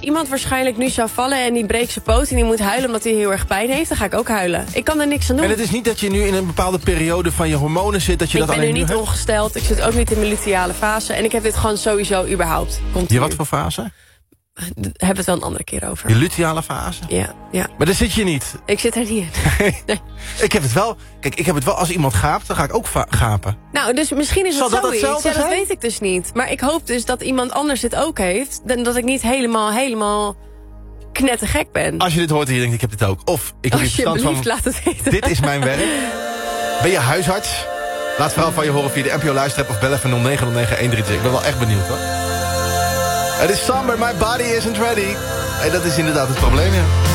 iemand waarschijnlijk nu zou vallen en die breekt zijn poot en die moet huilen omdat hij heel erg pijn heeft, dan ga ik ook huilen. Ik kan er niks aan doen. En het is niet dat je nu in een bepaalde periode van je hormonen zit, dat je ik dat alleen nu ben nu niet hebt? ongesteld, ik zit ook niet in mijn luteale fase en ik heb dit gewoon sowieso überhaupt. Je wat voor fase? Hebben we het wel een andere keer over. Je luteale fase? Ja. Maar daar zit je niet. Ik zit er niet in. Nee. Ik heb het wel. Kijk, ik heb het wel. Als iemand gaapt, dan ga ik ook gapen. Nou, dus misschien is Zal het dat zoiets. hetzelfde Ja, dat zijn? weet ik dus niet. Maar ik hoop dus dat iemand anders dit ook heeft. En dat ik niet helemaal knettergek ben. Als je dit hoort en je denkt, ik heb dit ook. Of ik heb hier verstand Alsjeblieft, van, laat het weten. dit is mijn werk. Ben je huisarts? Laat vooral van je horen via de NPO Luister-app of bel even 0909-136. Ik ben wel echt benieuwd, hoor. Het is somber, my body isn't ready. En dat is inderdaad het probleem, ja.